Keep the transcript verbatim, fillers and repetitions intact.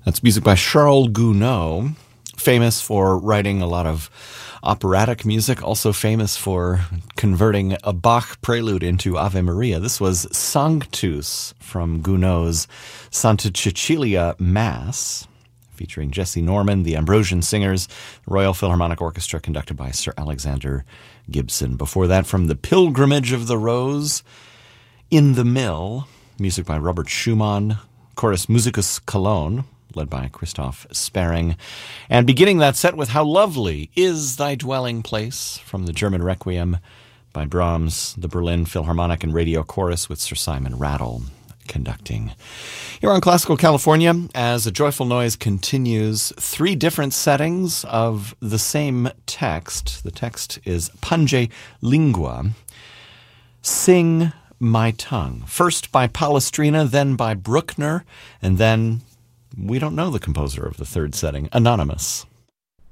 That's music by Charles Gounod, famous for writing a lot of operatic music, also famous for converting a Bach prelude into Ave Maria. This was Sanctus from Gounod's Santa Cecilia Mass, featuring Jesse Norman, the Ambrosian Singers, Royal Philharmonic Orchestra, conducted by Sir Alexander Gibson. Before that, from The Pilgrimage of the Rose, In the Mill, music by Robert Schumann, chorus Musicus Cologne, led by Christoph Sparing. And beginning that set with How Lovely Is Thy Dwelling Place, from the German Requiem by Brahms, the Berlin Philharmonic and Radio Chorus with Sir Simon Rattle conducting. Here on Classical California, as A Joyful Noise continues, three different settings of the same text. The text is Pange Lingua, Sing My Tongue. First by Palestrina, then by Bruckner, and then we don't know the composer of the third setting, anonymous.